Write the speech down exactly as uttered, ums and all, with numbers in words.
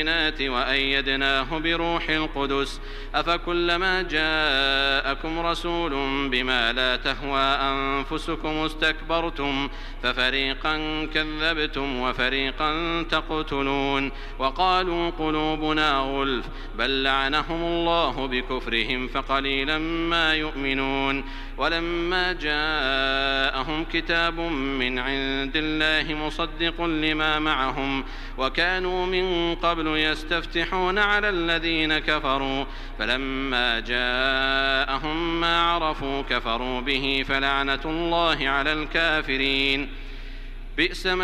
وأيدناه بروح القدس أفكلما جاءكم رسول بما لا تهوى أنفسكم استكبرتم ففريقا كذبتم وفريقا تقتلون وقالوا قلوبنا غلف بل لعنهم الله بكفرهم فقليلا ما يؤمنون ولما جاءهم كتاب من عند الله مصدق لما معهم وكانوا من قبل يستفتحون على الذين كفروا فلما جاءهم ما عرفوا كفروا به فلعنة الله على الكافرين. بئس